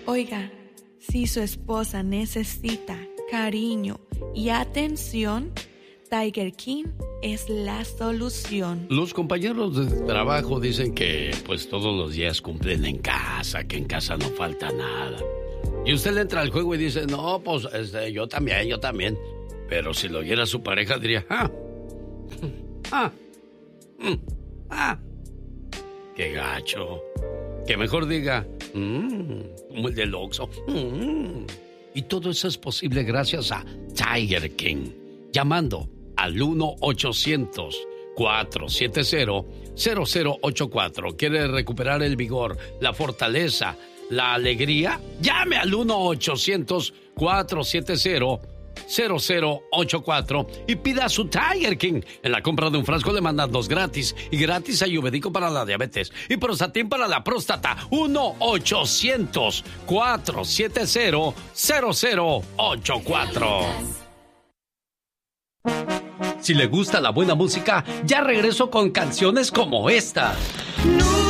Oiga, si su esposa necesita cariño y atención, Tiger King es la solución. Los compañeros de trabajo dicen que pues todos los días cumplen en casa, que en casa no falta nada. Y usted le entra al juego y dice, no, pues yo también. Pero si lo oyera su pareja diría, qué gacho. Que mejor diga, como el del Oxxo. Y todo eso es posible gracias a Tiger King. Llamando al 1-800-470-0084. ¿Quiere recuperar el vigor, la fortaleza, la alegría? Llame al 1-800-470-0084 y pida su Tiger King. En la compra de un frasco le mandan 2 gratis. Y gratis ayurvédico para la diabetes y Prostatin para la próstata. 1-800-470-0084. Si le gusta la buena música, ya regreso con canciones como esta.